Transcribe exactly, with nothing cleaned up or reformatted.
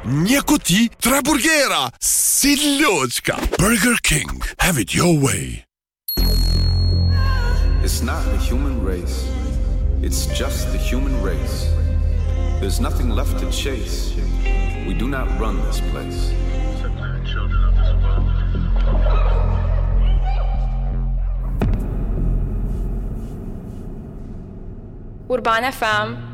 Nie cutii, tre burgera, Siliochka. Burger King, have it your way. It's not the human race. It's just the human race. There's nothing left to chase. We do not run this place. Urban F M